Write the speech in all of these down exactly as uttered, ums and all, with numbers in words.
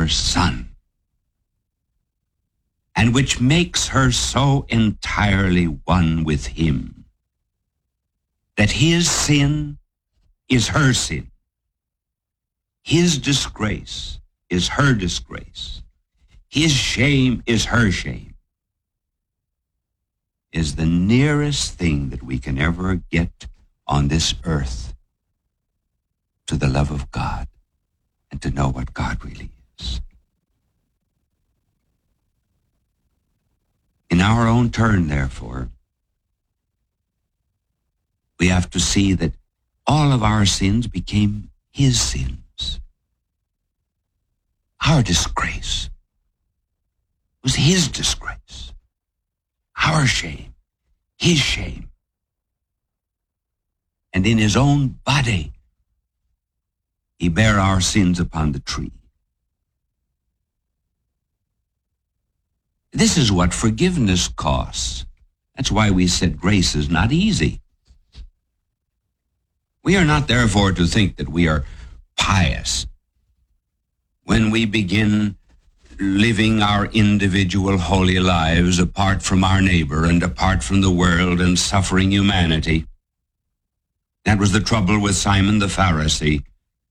her Son, and which makes her so entirely one with him that his sin is her sin, his disgrace is her disgrace, his shame is her shame, is the nearest thing that we can ever get on this earth to the love of God and to know what God really is. In our own turn, therefore, we have to see that all of our sins became his sins. Our disgrace was his disgrace. Our shame, his shame. And in his own body, he bare our sins upon the tree. This is what forgiveness costs. That's why we said grace is not easy. We are not therefore to think that we are pious when we begin living our individual holy lives apart from our neighbor and apart from the world and suffering humanity. That was the trouble with Simon the Pharisee.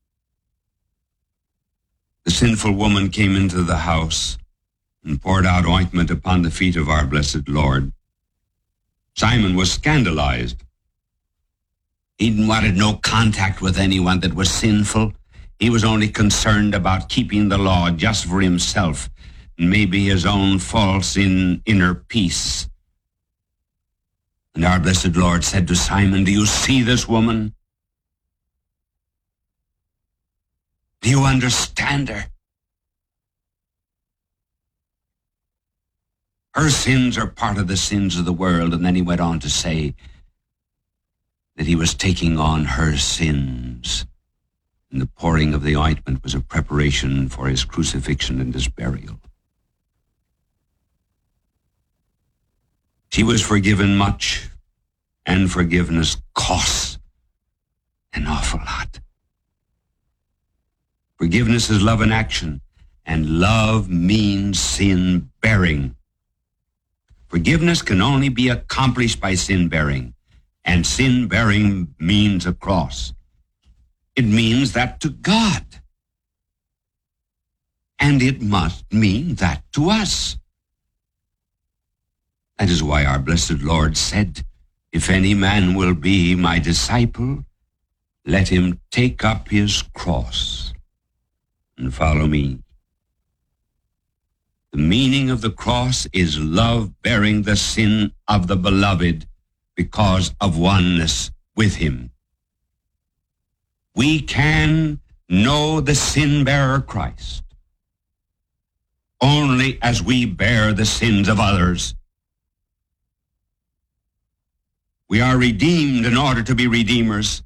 The sinful woman came into the house and poured out ointment upon the feet of our blessed Lord. Simon was scandalized. He wanted no contact with anyone that was sinful. He was only concerned about keeping the law just for himself and maybe his own false in inner peace. And our blessed Lord said to Simon, "Do you see this woman? Do you understand her? Her sins are part of the sins of the world." And then he went on to say that he was taking on her sins. And the pouring of the ointment was a preparation for his crucifixion and his burial. She was forgiven much, and forgiveness costs an awful lot. Forgiveness is love in action, and love means sin-bearing. Forgiveness can only be accomplished by sin-bearing, and sin-bearing means a cross. It means that to God, and it must mean that to us. That is why our blessed Lord said, "If any man will be my disciple, let him take up his cross and follow me." The meaning of the cross is love bearing the sin of the beloved because of oneness with him. We can know the sin-bearer Christ only as we bear the sins of others. We are redeemed in order to be redeemers,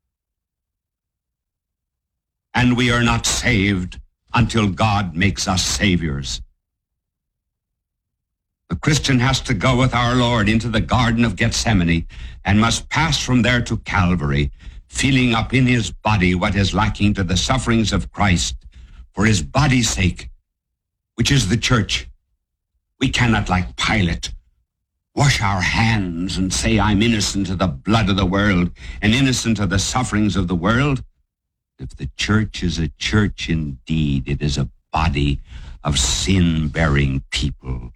and we are not saved until God makes us saviors. The Christian has to go with our Lord into the Garden of Gethsemane and must pass from there to Calvary, feeling up in his body what is lacking to the sufferings of Christ for his body's sake, which is the church. We cannot, like Pilate, wash our hands and say, "I'm innocent of the blood of the world and innocent of the sufferings of the world." If the church is a church indeed, it is a body of sin-bearing people.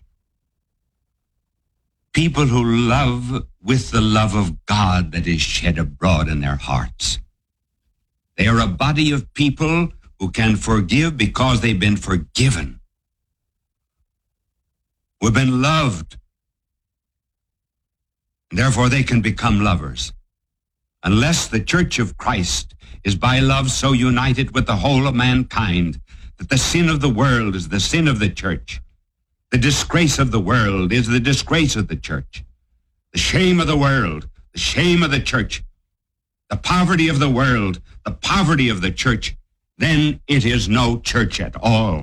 People who love with the love of God that is shed abroad in their hearts. They are a body of people who can forgive because they've been forgiven, who have been loved, and therefore they can become lovers. Unless the Church of Christ is by love so united with the whole of mankind that the sin of the world is the sin of the church, the disgrace of the world is the disgrace of the church, the shame of the world, the shame of the church, the poverty of the world, the poverty of the church, then it is no church at all.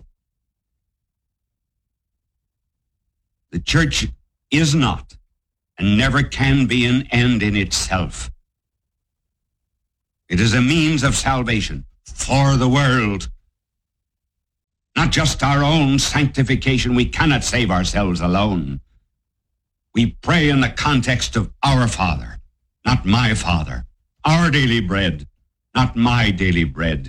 The church is not and never can be an end in itself. It is a means of salvation for the world. not just our own sanctification. We cannot save ourselves alone. We pray in the context of our Father, not my Father, our daily bread, not my daily bread.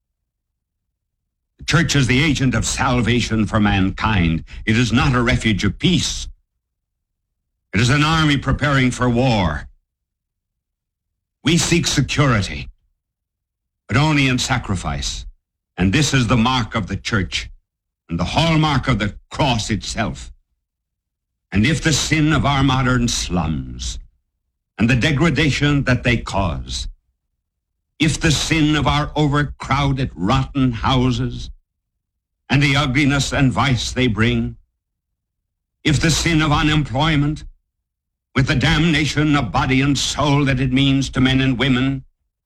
The church is the agent of salvation for mankind. It is not a refuge of peace. It is an army preparing for war. We seek security, but only in sacrifice. And this is the mark of the church and the hallmark of the cross itself. And if the sin of our modern slums and the degradation that they cause, if the sin of our overcrowded, rotten houses and the ugliness and vice they bring, if the sin of unemployment with the damnation of body and soul that it means to men and women,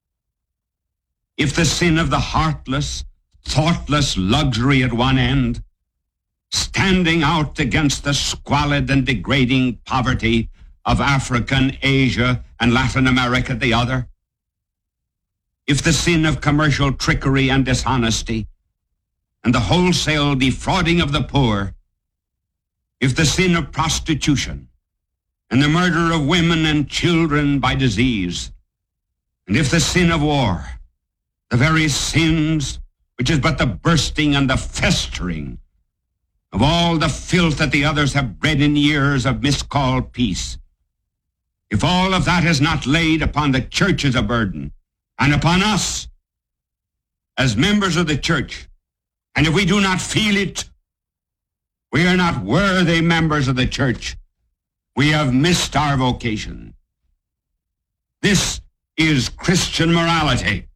if the sin of the heartless, thoughtless luxury at one end, standing out against the squalid and degrading poverty of Africa and Asia and Latin America at the other, if the sin of commercial trickery and dishonesty and the wholesale defrauding of the poor, if the sin of prostitution and the murder of women and children by disease, and if the sin of war, the very sins which is but the bursting and the festering of all the filth that the others have bred in years of miscalled peace, if all of that is not laid upon the church as a burden, and upon us as members of the church, and if we do not feel it, we are not worthy members of the church. We have missed our vocation. This is Christian morality.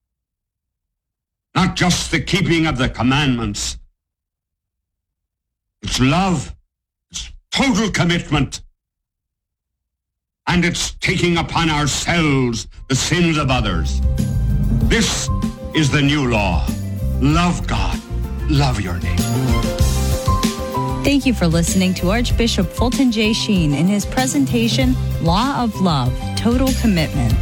Not just the keeping of the commandments. It's love, it's total commitment, and it's taking upon ourselves the sins of others. This is the new law. Love God, love your neighbor. Thank you for listening to Archbishop Fulton J. Sheen in his presentation, Law of Love, Total Commitment.